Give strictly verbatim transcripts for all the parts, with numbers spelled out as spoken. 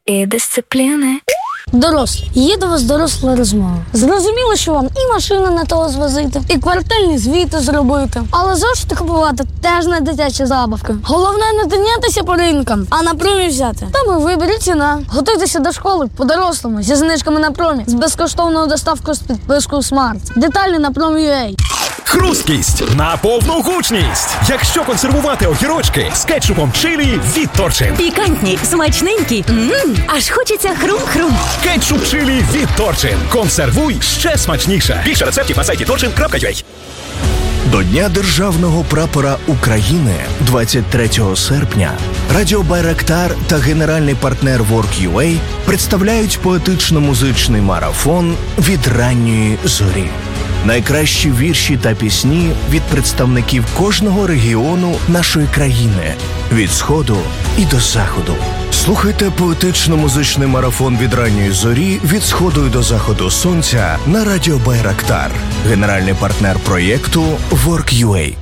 і дисципліни. Дорослі, є до вас доросла розмова. Зрозуміло, що вам і машину не того звозити, і квартальні звіти зробити. Але зошити купувати теж не дитяча забавка. Головне не тинятися по ринкам, а на промі взяти. Там і вибір, і ціна. Готуйтеся до школи по-дорослому, зі знижками на промі, з безкоштовною доставкою з підпискою Смарт. Деталі на промі крапка ю а. Хрусткість на повну гучність. Якщо консервувати огірочки з кетчупом чилі від Торчин. Пікантні, смачненькі, ммм, аж хочеться хрум-хрум. Кетчуп чилі від Торчин. Консервуй ще смачніше. Більше рецептів на сайті торчин крапка ю а. До Дня Державного прапора України двадцять третього серпня Радіо Байрактар та генеральний партнер Work.ua представляють поетично-музичний марафон «Від ранньої зорі». Найкращі вірші та пісні від представників кожного регіону нашої країни, від Сходу і до Заходу. Слухайте поетично-музичний марафон «Від ранньої зорі» від Сходу і до Заходу сонця на Радіо Байрактар. Генеральний партнер проєкту Work.ua.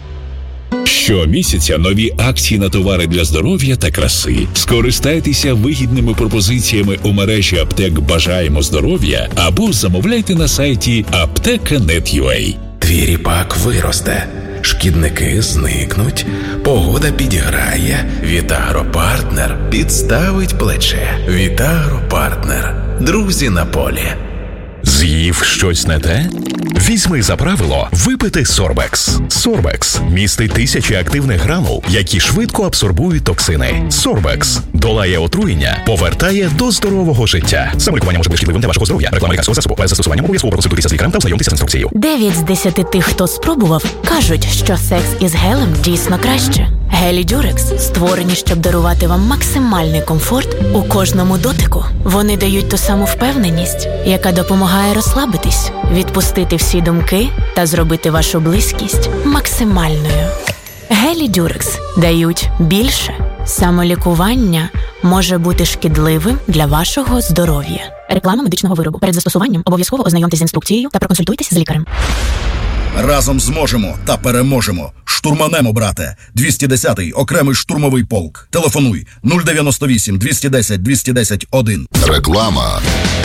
Щомісяця нові акції на товари для здоров'я та краси. Скористайтеся вигідними пропозиціями у мережі аптек «Бажаємо здоров'я» або замовляйте на сайті аптека крапка нет крапка ю а. Твій ріпак виросте, шкідники зникнуть, погода підіграє, Вітагропартнер підставить плече. Вітагропартнер. Друзі на полі. З'їв щось не те? Візьми за правило випити Сорбекс. Сорбекс містить тисячі активних гранул, які швидко абсорбують токсини. Сорбекс долає отруєння, повертає до здорового життя. Самолікування може бути шкідливим для вашого здоров'я. Реклама лікарського засобу. Перед застосуванням обов'язково проконсультуйтеся з лікарем та ознайомтеся з інструкцією. Дев'ять з десяти тих, хто спробував, кажуть, що секс із гелем дійсно краще. Гелі Дюрекс створені, щоб дарувати вам максимальний комфорт у кожному дотику. Вони дають ту саму впевненість, яка допомагає розслабитись, відпустити всі думки та зробити вашу близькість максимальною. Гелі Дюрекс дають більше. Самолікування може бути шкідливим для вашого здоров'я. Реклама медичного виробу. Перед застосуванням обов'язково ознайомтесь з інструкцією та проконсультуйтесь з лікарем. Разом зможемо та переможемо. Штурманемо, брате. двісті десятий окремий штурмовий полк. Телефонуй нуль дев'яносто вісім двісті десять двісті десять один. Реклама.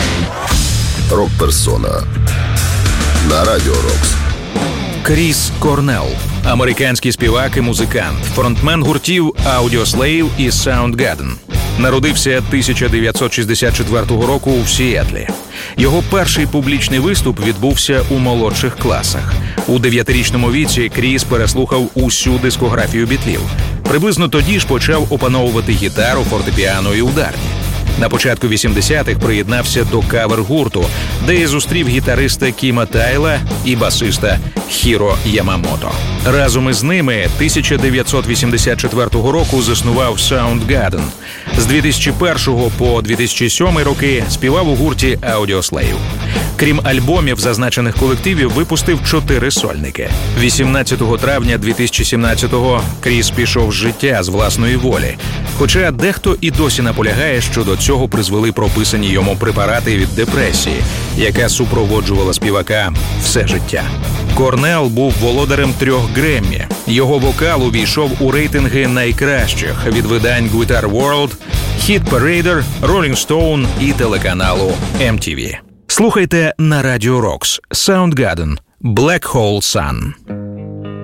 Рок-персона. На Радіо Рокс. Кріс Корнелл. Американський співак і музикант. Фронтмен гуртів Audioslave і Soundgarden. Народився тисяча дев'ятсот шістдесят четвертого року в Сіетлі. Його перший публічний виступ відбувся у молодших класах. У дев'ятирічному віці Кріс переслухав усю дискографію бітлів. Приблизно тоді ж почав опановувати гітару, фортепіано і ударні. На початку вісімдесятих приєднався до кавер-гурту, де і зустрів гітариста Кіма Тайла і басиста Хіро Ямамото. Разом із ними тисяча дев'ятсот вісімдесят четвертого року заснував Soundgarden. З дві тисячі першого по дві тисячі сьомий роки співав у гурті Audioslave. Крім альбомів зазначених колективів, випустив чотири сольники. вісімнадцятого травня дві тисячі сімнадцятого Кріс пішов з життя з власної волі. Хоча дехто і досі наполягає, що до цього призвели прописані йому препарати від депресії, яка супроводжувала співака все життя. Корнелл був володарем трьох Греммі. Його вокал увійшов у рейтинги найкращих від видань Guitar World, Hit Parader, Rolling Stone і телеканалу ем ті ві. Слухайте на Радіо Рокс. Soundgarden. Black Hole Sun.